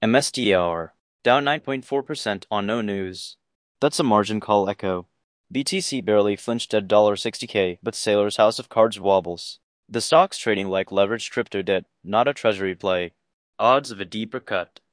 MSTR, down 9.4% on no news. That's a margin call echo. BTC barely flinched at $60K, but Sailor's house of cards wobbles. The stock's trading like leveraged crypto debt, not a treasury play. Odds of a deeper cut.